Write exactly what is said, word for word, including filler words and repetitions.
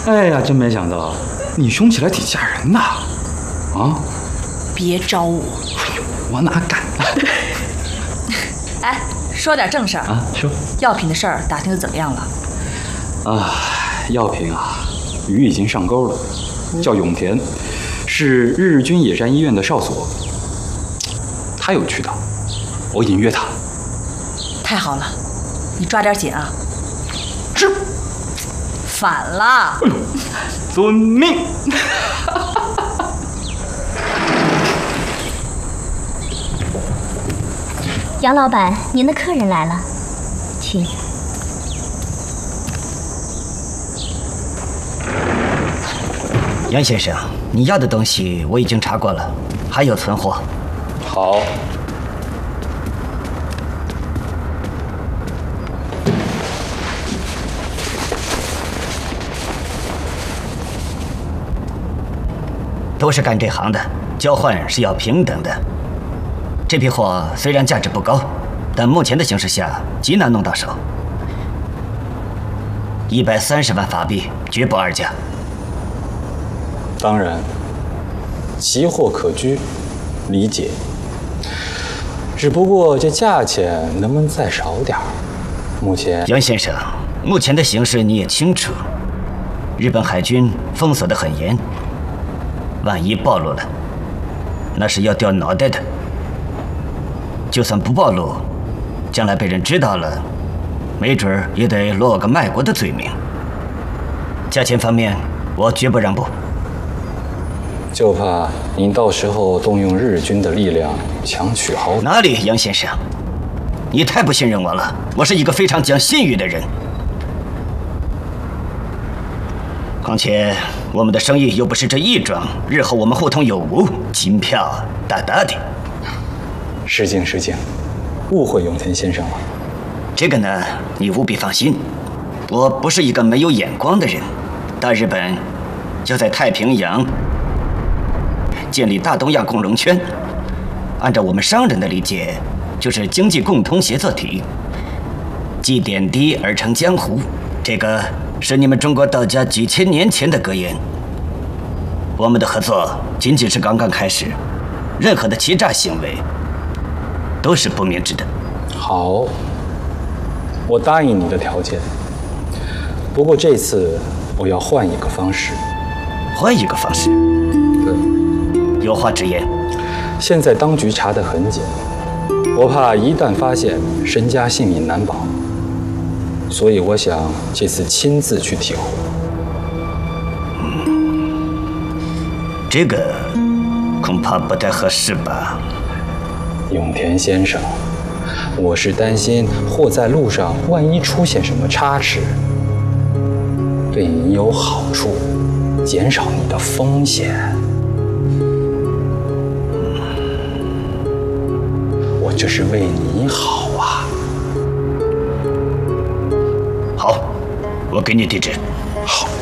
哎呀，真没想到你凶起来挺吓人的，啊！ 别招我， 我哪敢呢？ 哎，说点正事儿啊，说药品的事儿打听的怎么样了？ 啊，药品啊，鱼已经上钩了，叫永田，是日军野战医院的少佐，他有渠道，我已经约他了。 太好了，你抓点紧啊！ 是。 反了！ 哎呦，遵命。 杨老板，您的客人来了，请。 杨先生，你要的东西我已经查过了，还有存货。 好。 都是干这行的，交换是要平等的。这批货虽然价值不高，但目前的形势下极难弄到手。一百三十万法币，绝不二价。 当然，奇货可居，理解。只不过这价钱能不能再少点儿？目前， 杨先生，目前的形势你也清楚，日本海军封锁得很严。万一暴露了，那是要掉脑袋的。就算不暴露，将来被人知道了，没准儿也得落个卖国的罪名。价钱方面，我绝不让步。 就怕您到时候动用日军的力量强取豪。 哪里，杨先生，你太不信任我了。我是一个非常讲信誉的人。况且我们的生意又不是这一桩，日后我们互通有无，金票大大的。 失敬失敬，误会永田先生了。 这个呢，你务必放心，我不是一个没有眼光的人。大日本要在太平洋建立大东亚共荣圈，按照我们商人的理解，就是经济共同协作体，积点滴而成江湖。这个是你们中国道家几千年前的格言。我们的合作仅仅是刚刚开始，任何的欺诈行为都是不明智的。 好，我答应你的条件。不过这次我要换一个方式。 换一个方式？ 对。 有话直言。 现在当局查得很紧，我怕一旦发现，身家性命难保。所以我想这次亲自去替换。 嗯，这个恐怕不太合适吧？ 永田先生，我是担心货在路上，万一出现什么差池，对你有好处，减少你的风险。我这是为你好啊。 好，我给你地址。 好。